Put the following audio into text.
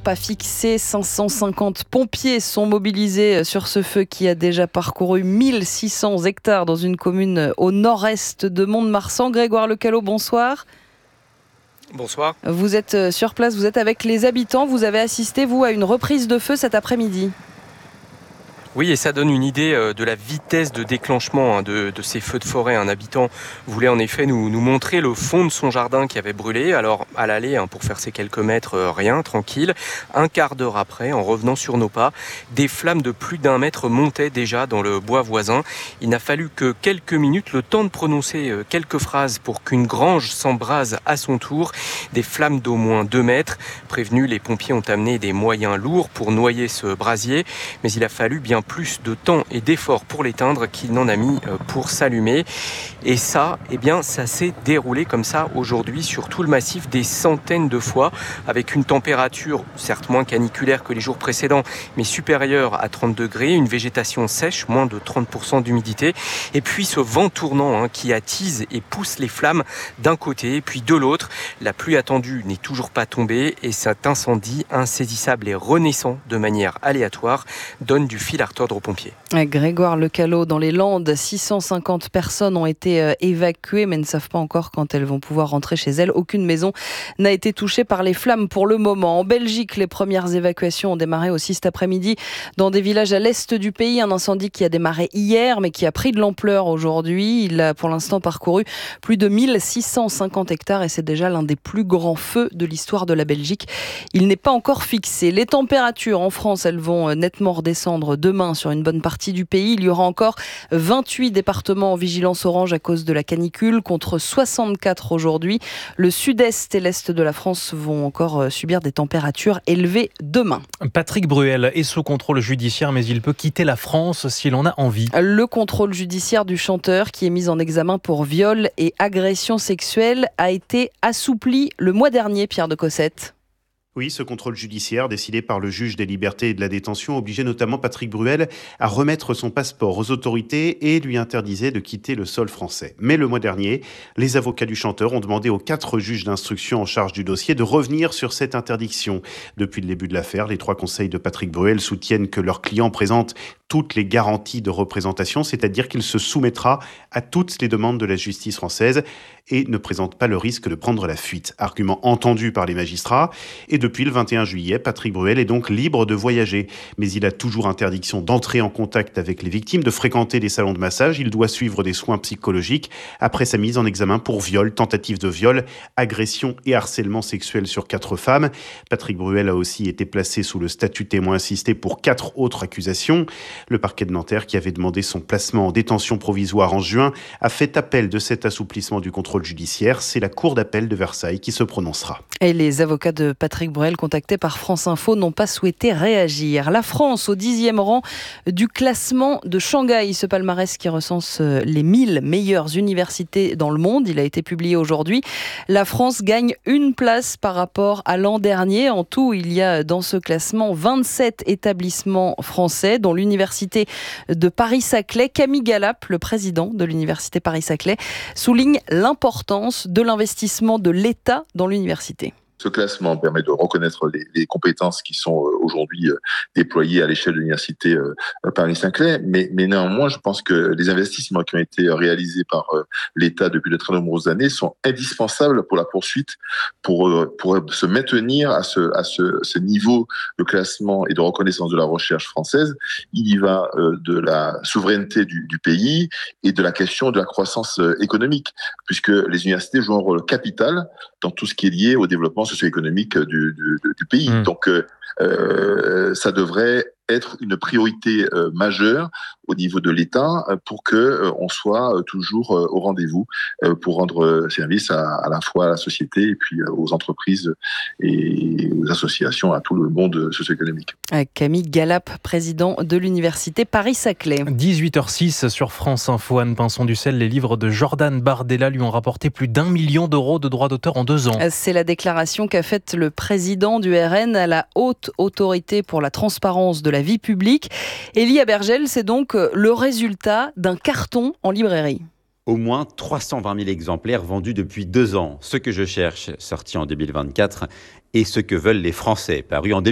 pas fixé. 550 pompiers sont mobilisés sur ce feu qui a déjà parcouru 1600 hectares dans une commune au nord-est de Mont-de-Marsan. Grégoire Lecalot, bonsoir. Bonsoir. Vous êtes sur place, vous êtes avec les habitants. Vous avez assisté, vous, à une reprise de feu cet après-midi. Oui, et ça donne une idée de la vitesse de déclenchement de ces feux de forêt. Un habitant voulait en effet nous montrer le fond de son jardin qui avait brûlé. Alors à l'aller, pour faire ces quelques mètres, rien, tranquille. Un quart d'heure après, en revenant sur nos pas, des flammes de plus d'1 mètre montaient déjà dans le bois voisin. Il n'a fallu que quelques minutes, le temps de prononcer quelques phrases pour qu'une grange s'embrase à son tour. Des flammes d'au moins 2 mètres. Prévenus, les pompiers ont amené des moyens lourds pour noyer ce brasier. Mais il a fallu bien plus de temps et d'efforts pour l'éteindre qu'il n'en a mis pour s'allumer. Et ça, ça s'est déroulé comme ça aujourd'hui sur tout le massif des centaines de fois, avec une température certes moins caniculaire que les jours précédents, mais supérieure à 30 degrés, une végétation sèche, moins de 30% d'humidité, et puis ce vent tournant qui attise et pousse les flammes d'un côté, puis de l'autre. La pluie attendue n'est toujours pas tombée, et cet incendie insaisissable et renaissant de manière aléatoire donne du fil à retordre aux pompiers. Grégoire Lecalot, dans les Landes, 650 personnes ont été évacuées, mais ne savent pas encore quand elles vont pouvoir rentrer chez elles. Aucune maison n'a été touchée par les flammes pour le moment. En Belgique, les premières évacuations ont démarré aussi cet après-midi dans des villages à l'est du pays. Un incendie qui a démarré hier, mais qui a pris de l'ampleur aujourd'hui. Il a pour l'instant parcouru plus de 1650 hectares et c'est déjà l'un des plus grands feux de l'histoire de la Belgique. Il n'est pas encore fixé. Les températures en France, elles vont nettement redescendre demain sur une bonne partie du pays. Il y aura encore 28 départements en vigilance orange à cause de la canicule contre 64 aujourd'hui. Le sud-est et l'est de la France vont encore subir des températures élevées demain. Patrick Bruel est sous contrôle judiciaire, mais il peut quitter la France s'il en a envie. Le contrôle judiciaire du chanteur, qui est mis en examen pour viol et agression sexuelle, a été assoupli le mois dernier, Pierre de Cossette. Oui, ce contrôle judiciaire décidé par le juge des libertés et de la détention obligeait notamment Patrick Bruel à remettre son passeport aux autorités et lui interdisait de quitter le sol français. Mais le mois dernier, les avocats du chanteur ont demandé aux 4 juges d'instruction en charge du dossier de revenir sur cette interdiction. Depuis le début de l'affaire, les 3 conseils de Patrick Bruel soutiennent que leur client présente toutes les garanties de représentation, c'est-à-dire qu'il se soumettra à toutes les demandes de la justice française et ne présente pas le risque de prendre la fuite. Argument entendu par les magistrats. Et depuis le 21 juillet, Patrick Bruel est donc libre de voyager. Mais il a toujours interdiction d'entrer en contact avec les victimes, de fréquenter des salons de massage. Il doit suivre des soins psychologiques après sa mise en examen pour viol, tentative de viol, agression et harcèlement sexuel sur 4 femmes. Patrick Bruel a aussi été placé sous le statut témoin assisté pour 4 autres accusations. Le parquet de Nanterre, qui avait demandé son placement en détention provisoire en juin, a fait appel de cet assouplissement du contrôle judiciaire. C'est la cour d'appel de Versailles qui se prononcera. Et les avocats de Patrick Bruel, contactés par France Info, n'ont pas souhaité réagir. La France, au 10e rang du classement de Shanghai, ce palmarès qui recense les 1000 meilleures universités dans le monde. Il a été publié aujourd'hui. La France gagne une place par rapport à l'an dernier. En tout, il y a dans ce classement 27 établissements français, dont l'université de Paris-Saclay. Camille Galap, le président de l'université Paris-Saclay, souligne l'importance de l'investissement de l'État dans l'université. Ce classement permet de reconnaître les compétences qui sont aujourd'hui déployées à l'échelle de l'université Paris-Saclay, mais néanmoins, je pense que les investissements qui ont été réalisés par l'État depuis de très nombreuses années sont indispensables pour la poursuite, pour se maintenir à ce niveau de classement et de reconnaissance de la recherche française. Il y va de la souveraineté du pays et de la question de la croissance économique, puisque les universités jouent un rôle capital dans tout ce qui est lié au développement socio-économique du pays. Donc, ça devrait être une priorité majeure au niveau de l'État pour que on soit toujours au rendez-vous pour rendre service à la fois à la société et puis aux entreprises et aux associations, à tout le monde socio-économique. Camille Galap, président de l'université Paris-Saclay. 18h06 sur France Info. Anne Pinson-Ducel, les livres de Jordan Bardella lui ont rapporté plus d'1 million d'euros de droits d'auteur en 2 ans. C'est la déclaration qu'a faite le président du RN à la Haute Autorité pour la transparence de la vie publique. Élie Abergel, c'est donc le résultat d'un carton en librairie. Au moins 320 000 exemplaires vendus depuis 2 ans. Ce que je cherche, sorti en 2024, et ce que veulent les Français, paru en